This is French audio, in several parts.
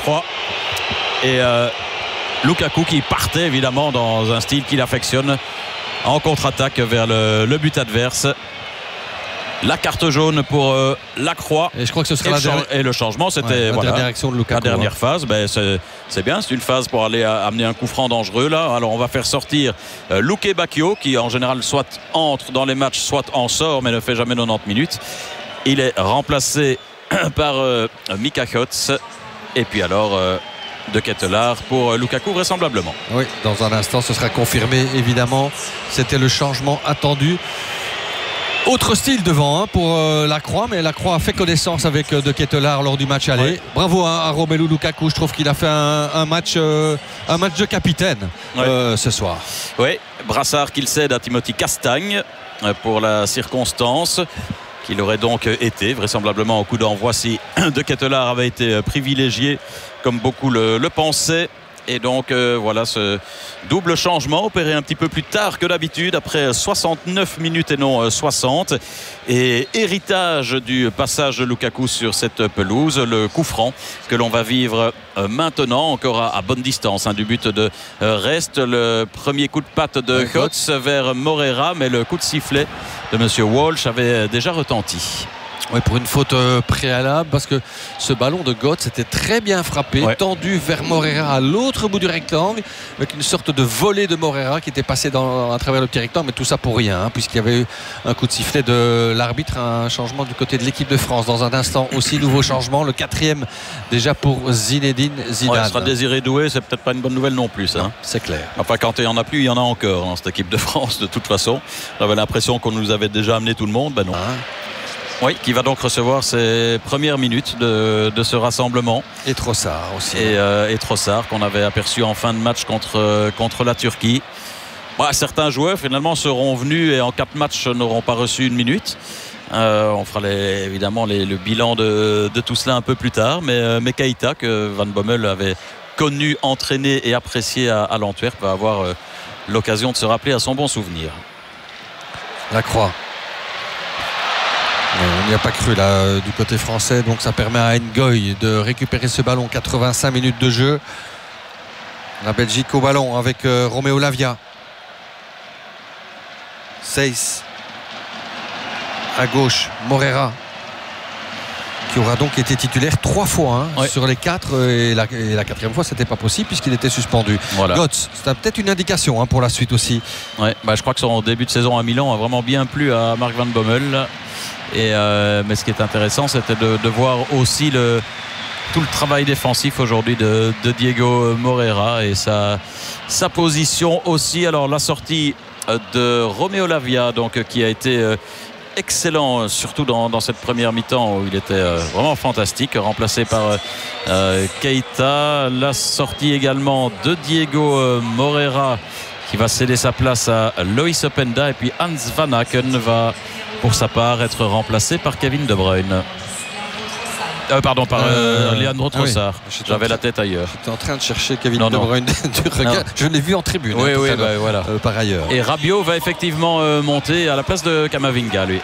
Lacroix et Lukaku qui partait évidemment dans un style qu'il affectionne en contre-attaque vers le but adverse. La carte jaune pour Lacroix. Et je crois que ce sera et le changement, c'était la dernière action de Lukaku. La dernière phase, c'est bien, c'est une phase pour aller amener un coup franc dangereux là. Alors on va faire sortir Luke Bacchio qui en général soit entre dans les matchs, soit en sort, mais ne fait jamais 90 minutes. Il est remplacé par Mika Hotz. Et puis alors De Ketelaar pour Lukaku vraisemblablement. Oui, dans un instant ce sera confirmé évidemment. C'était le changement attendu. Autre style devant pour Lacroix, mais Lacroix a fait connaissance avec De Ketelaar lors du match aller. Bravo à Romelu Lukaku, je trouve qu'il a fait un match de capitaine ce soir. Oui, brassard qu'il cède à Timothy Castagne pour la circonstance qu'il aurait donc été vraisemblablement au coup d'envoi si De Ketelaar avait été privilégié comme beaucoup le pensaient. Et donc voilà ce double changement opéré un petit peu plus tard que d'habitude après 69 minutes et non 60. Et héritage du passage de Lukaku sur cette pelouse, le coup franc que l'on va vivre maintenant encore à bonne distance du but de Rest. Le premier coup de patte de Hotz vers Moreira, mais le coup de sifflet de Monsieur Walsh avait déjà retenti. Oui, pour une faute préalable, parce que ce ballon de Götze était très bien frappé, tendu vers Moreira à l'autre bout du rectangle, avec une sorte de volée de Moreira qui était passé à travers le petit rectangle, mais tout ça pour rien, puisqu'il y avait eu un coup de sifflet de l'arbitre, un changement du côté de l'équipe de France. Dans un instant aussi, nouveau changement, le 4e déjà pour Zinedine Zidane. Il sera Désiré Doué, c'est peut-être pas une bonne nouvelle non plus. Non, c'est clair. Enfin, quand il n'y en a plus, il y en a encore dans cette équipe de France, de toute façon. J'avais l'impression qu'on nous avait déjà amené tout le monde, non. Oui, qui va donc recevoir ses premières minutes de ce rassemblement. Et Trossard aussi. Et Trossard qu'on avait aperçu en fin de match contre la Turquie. Certains joueurs finalement seront venus et en 4 matchs n'auront pas reçu une minute. On fera évidemment le bilan de tout cela un peu plus tard. Mais Keita, que Van Bommel avait connu, entraîné et apprécié à l'Antwerp, va avoir l'occasion de se rappeler à son bon souvenir. Lacroix. On n'y a pas cru là du côté français, donc ça permet à Ngoy de récupérer ce ballon. 85 minutes de jeu. La Belgique au ballon avec Romeo Lavia. Seyss à gauche, Moreira qui aura donc été titulaire 3 fois sur les 4 et la 4e fois c'était pas possible puisqu'il était suspendu. Götze, c'est peut-être une indication pour la suite aussi. Je crois que son début de saison à Milan a vraiment bien plu à Mark Van Bommel. Mais ce qui est intéressant, c'était de voir aussi tout le travail défensif aujourd'hui de Diego Moreira et sa position aussi. Alors la sortie de Romeo Lavia donc, qui a été excellent, surtout dans cette première mi-temps où il était vraiment fantastique, remplacé par Keita. La sortie également de Diego Moreira qui va céder sa place à Loïs Openda, et puis Hans Van Aken va pour sa part être remplacé par Kevin De Bruyne. Par Leandro Trossard. J'avais la tête ailleurs. J'étais en train de chercher Kevin De Bruyne du regard. Je l'ai vu en tribune voilà. Par ailleurs. Et Rabiot va effectivement monter à la place de Camavinga, lui.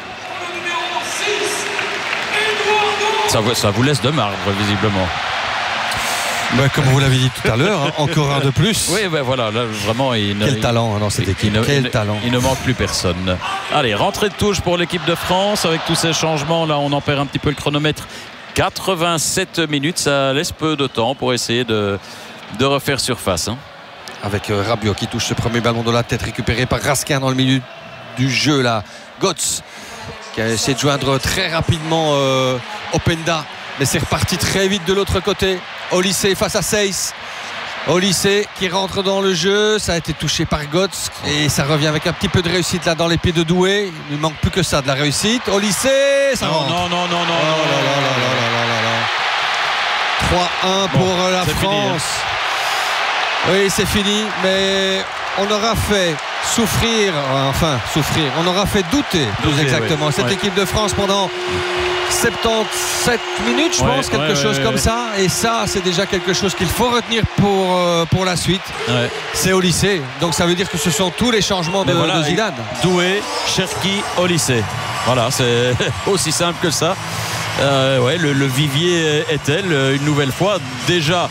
Ça vous laisse de marbre visiblement. Comme vous l'avez dit tout à l'heure, encore un de plus. Oui, voilà, là vraiment. Quel talent dans cette équipe. Quel talent. Il ne manque plus personne. Allez, rentrée de touche pour l'équipe de France avec tous ces changements. Là, on en perd un petit peu le chronomètre. 87 minutes, ça laisse peu de temps pour essayer de refaire surface. Avec Rabiot qui touche ce premier ballon de la tête récupéré par Raskin dans le milieu du jeu là. Götze qui a essayé de joindre très rapidement Openda, mais c'est reparti très vite de l'autre côté. Olise face à Seyss. Olise qui rentre dans le jeu, ça a été touché par Götze et ça revient avec un petit peu de réussite là dans les pieds de Doué. Il ne manque plus que ça de la réussite. Olise, ça rentre. Non. 3-1 pour la France. Oui, c'est fini, mais on aura fait souffrir, on aura fait douter plus exactement cette équipe de France pendant 77 minutes, je pense, quelque chose comme ça. Et ça, c'est déjà quelque chose qu'il faut retenir pour la suite. C'est Olise. Donc ça veut dire que ce sont tous les changements de Zidane. Doué, Cherki, Olise. Voilà, c'est aussi simple que ça. Le vivier est-elle une nouvelle fois déjà